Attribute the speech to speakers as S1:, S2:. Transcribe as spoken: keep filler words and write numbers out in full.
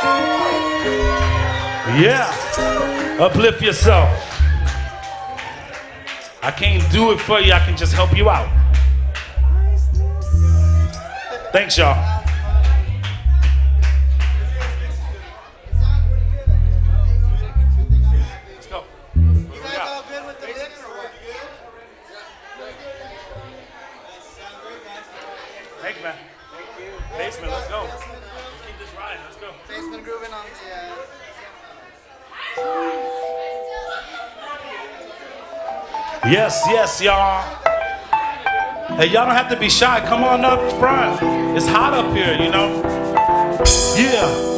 S1: Yeah. Uplift yourself. I can't do it for you, I can just help you out. Thanks, y'all. Let's go.
S2: You guys all good with the licks or what?
S1: Thank you, man. Basement, let's go. Let's keep this riding, let's go.
S2: Basement grooving on the... Uh,
S1: Yes, yes, y'all. Hey, y'all don't have to be shy. Come on up front. It's hot up here, you know? Yeah.